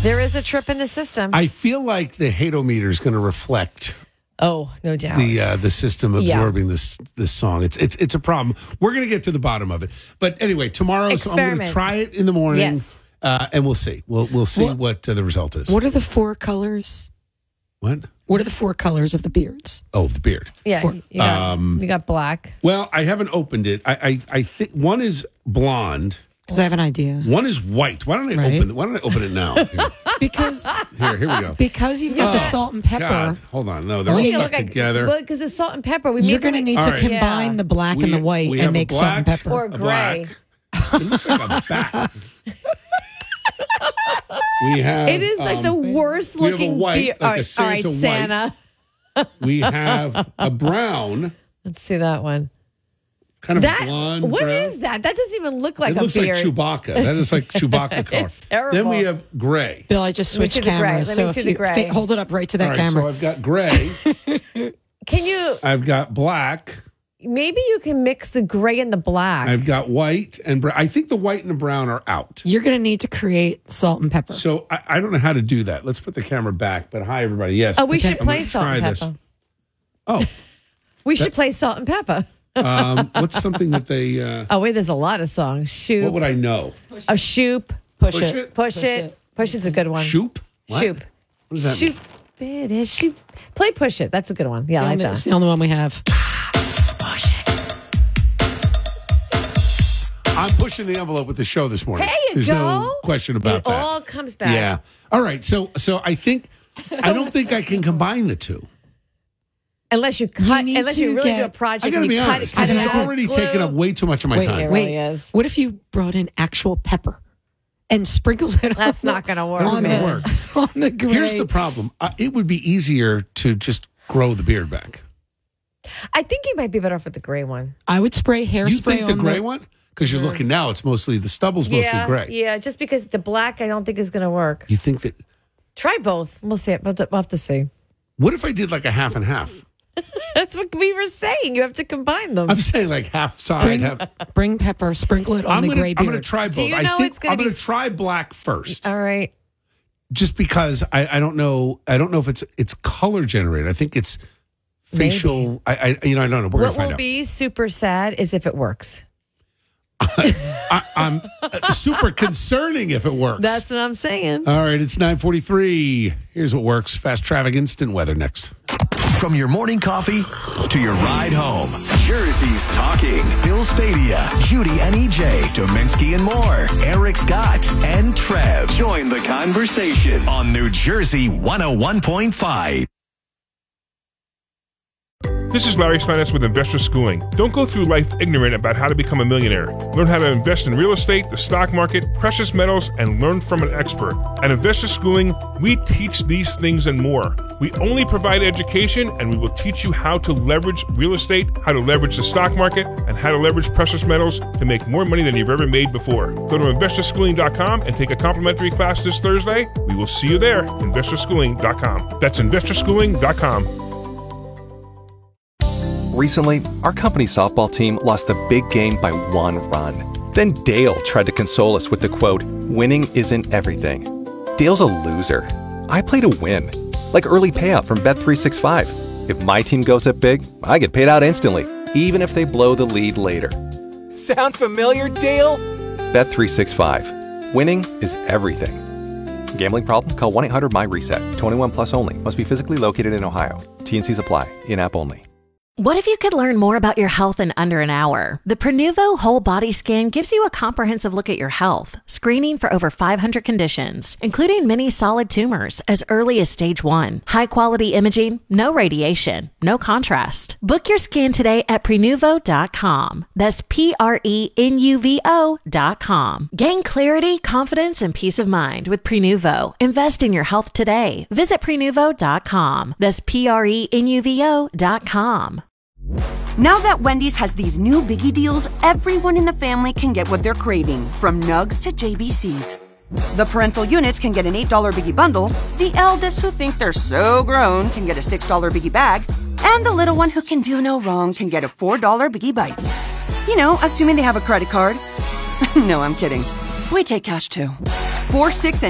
There is a trip in the system. I feel like the hate-o-meter is going to reflect Oh, no doubt. the system absorbing this song. It's a problem. We're going to get to the bottom of it. But anyway, tomorrow so I'm going to try it in the morning. Yes. And we'll see. We'll see what the result is. What are the 4 colors? What? What are the 4 colors of the beards? Oh, the beard. Yeah, you got black. Well, I haven't opened it. I think one is blonde. Because I have an idea. One is white. Why don't I open it now? Here. Because Here we go. Because you've got the salt and pepper. God, hold on. No, they're all stuck together. Well, because it's salt and pepper. You're going to need to combine the black and the white and make salt and pepper. Or gray. It looks like a bat. We have. It is like the worst looking. We have a white, like a Santa, all right, Santa. White. We have a brown. Let's see that one. Kind of a blonde What brown. is that? That doesn't even look like It a looks beard. like Chewbacca. That is like Chewbacca color. It's terrible. Then we have gray. Bill, I just switched cameras. Let me see the gray. Hold it up right to that All right, camera. so I've got gray. Can you? I've got black. Maybe you can mix the gray and the black. I've got white and brown. I think the white and the brown are out. You're going to need to create salt and pepper. So I don't know how to do that. Let's put the camera back. But hi, everybody. Yes. Oh, we should play I'm salt gonna and try pepper. this. Oh. We should play salt and pepper. What's something that they... Oh, wait, there's a lot of songs. Shoop. What would I know? A shoop. Push it. Push it. Push it's a good one. Shoop? What? Shoop. What does that Shoop. It is shoop. Play Push It. That's a good one. Yeah, I like It's that. the only one we have. I'm pushing the envelope with the show this morning. There you There's go. no question about It that. all comes back. Yeah. All right. So I don't think I can combine the two. Unless you cut, need unless you to really get- do a project. I got to and be you cut honest. it, cut This it has out. already Glue. taken up way too much of my Wait, time. It Wait, really is. what if you brought in actual pepper and sprinkled it That's not going to work, That man. doesn't work. on the gray? Here's the problem. It would be easier to just grow the beard back. I think you might be better off with the gray one. I would spray hairspray You think the on gray one? Because you're looking now, it's mostly, the stubble's mostly gray. Yeah, just because the black I don't think is going to work. You think that, Try both. We'll see it. We'll have to see. what if I did like a half and half? That's what we were saying. You have to combine them. I'm saying like half side, half. Bring pepper, sprinkle it on the gray I'm beard. gonna try both. Do you know it's gonna I'm gonna be try black first. All right. Just because I don't know if it's color generated. I think it's facial. I don't know. We're gonna What find will out. be super sad is if it works. I'm super concerning if it works. That's what I'm saying. All right. It's 9:43. Here's what works. Fast traffic, instant weather next. From your morning coffee to your ride home, Jersey's talking. Bill Spadia, Judy and EJ, Dominski and more, Eric Scott and Trev. Join the conversation on New Jersey 101.5. This is Larry Steinitz with Investor Schooling. Don't go through life ignorant about how to become a millionaire. Learn how to invest in real estate, the stock market, precious metals, and learn from an expert. At Investor Schooling, we teach these things and more. We only provide education, and we will teach you how to leverage real estate, how to leverage the stock market, and how to leverage precious metals to make more money than you've ever made before. Go to investorschooling.com and take a complimentary class this Thursday. We will see you there. Investorschooling.com. That's investorschooling.com. Recently, our company softball team lost a big game by 1 run. Then Dale tried to console us with the quote, "Winning isn't everything." Dale's a loser. I play to win. Like early payout from Bet365. If my team goes up big, I get paid out instantly, even if they blow the lead later. Sound familiar, Dale? Bet365. Winning is everything. Gambling problem? Call 1-800-MY-RESET. 21 plus only. Must be physically located in Ohio. T&Cs apply. In-app only. What if you could learn more about your health in under an hour? The Prenuvo Whole Body Scan gives you a comprehensive look at your health, screening for over 500 conditions, including many solid tumors as early as stage 1. High-quality imaging, no radiation, no contrast. Book your scan today at Prenuvo.com. That's Prenuvo.com. Gain clarity, confidence, and peace of mind with Prenuvo. Invest in your health today. Visit Prenuvo.com. That's Prenuvo.com. Now that Wendy's has these new biggie deals, everyone in the family can get what they're craving, from nugs to JBCs. The parental units can get an $8 biggie bundle, the eldest who think they're so grown can get a $6 biggie bag, and the little one who can do no wrong can get a $4 biggie bites. You know, assuming they have a credit card. No, I'm kidding. We take cash too. 4, 6, and